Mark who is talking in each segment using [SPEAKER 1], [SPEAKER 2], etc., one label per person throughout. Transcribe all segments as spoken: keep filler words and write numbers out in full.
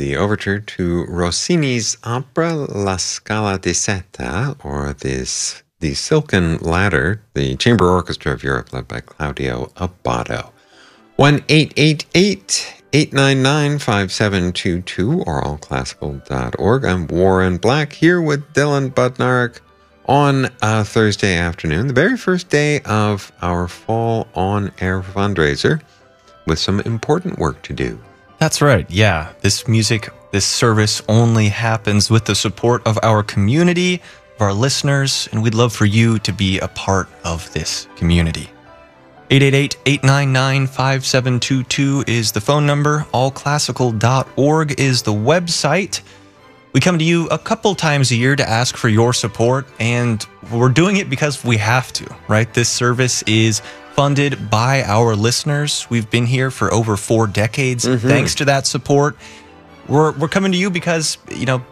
[SPEAKER 1] the overture to Rossini's opera La Scala di Seta, or this, the Silken Ladder, the Chamber Orchestra of Europe, led by Claudio Abbado. one eight eight eight, eight nine nine, five seven two two or all classical dot org. I'm Warren Black here with Dylan Budnarek on a Thursday afternoon, the very first day of our fall on-air fundraiser, with some important work to do.
[SPEAKER 2] That's right, yeah. This music, this service only happens with the support of our community, of our listeners, and we'd love for you to be a part of this community. eight eight eight, eight nine nine, five seven two two is the phone number. all classical dot org is the website. We come to you a couple times a year to ask for your support, and we're doing it because we have to, right? This service is funded by our listeners. We've been here for over four decades. Mm-hmm. Thanks to that support, we're we're coming to you because, you know,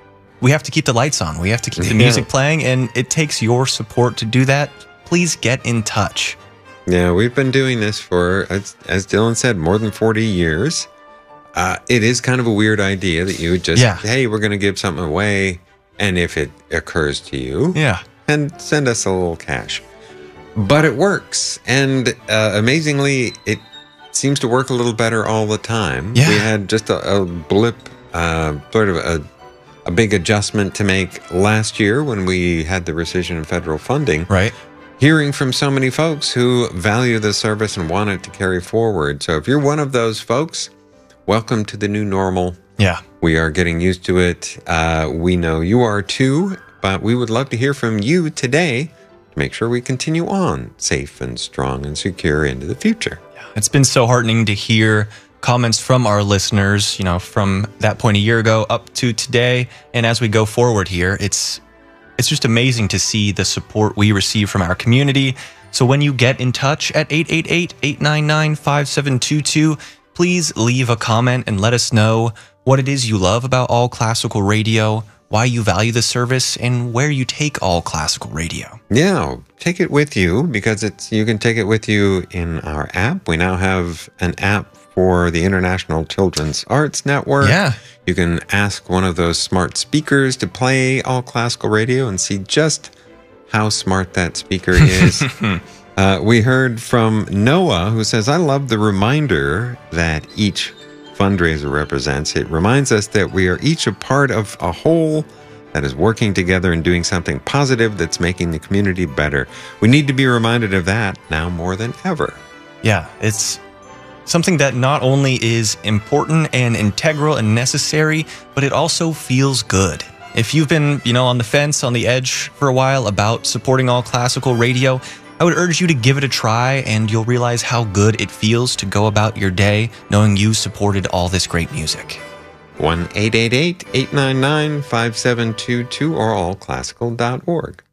[SPEAKER 2] we have to keep the lights on. We have to keep the music yeah. playing, and it takes your support to do that. Please get in touch.
[SPEAKER 1] Yeah, we've been doing this for, as, as Dylan said, more than forty years. Uh, it is kind of a weird idea that you would just, yeah. hey, we're going to give something away, and if it occurs to you,
[SPEAKER 2] yeah,
[SPEAKER 1] and send us a little cash. But it works, and uh, amazingly, it seems to work a little better all the time.
[SPEAKER 2] Yeah.
[SPEAKER 1] We had just a, a blip, uh, sort of a, a big adjustment to make last year when we had the rescission of federal funding.
[SPEAKER 2] Right.
[SPEAKER 1] Hearing from so many folks who value the service and want it to carry forward. So if you're one of those folks, welcome to the new normal.
[SPEAKER 2] Yeah.
[SPEAKER 1] We are getting used to it. Uh, we know you are too, but we would love to hear from you today. Make sure we continue on safe and strong and secure into the future.
[SPEAKER 2] Yeah, it's been so heartening to hear comments from our listeners, you know, from that point a year ago up to today. And as we go forward here, it's it's just amazing to see the support we receive from our community. So when you get in touch at eight eight eight, eight nine nine, five seven two two, please leave a comment and let us know what it is you love about All Classical Radio, why you value the service, and where you take All Classical Radio.
[SPEAKER 1] Yeah, take it with you, because it's you can take it with you in our app. We now have an app for the International Children's Arts Network.
[SPEAKER 2] Yeah.
[SPEAKER 1] You can ask one of those smart speakers to play All Classical Radio and see just how smart that speaker is. uh, we heard from Noah, who says, I love the reminder that each fundraiser represents. It reminds us that we are each a part of a whole that is working together and doing something positive that's making the community better. We need to be reminded of that now more than ever.
[SPEAKER 2] Yeah, it's something that not only is important and integral and necessary, but it also feels good. If you've been, you know, on the fence, on the edge for a while about supporting All Classical Radio, I would urge you to give it a try, and you'll realize how good it feels to go about your day knowing you supported all this great music.
[SPEAKER 1] one eight eight eight, eight nine nine, five seven two two or all classical dot org.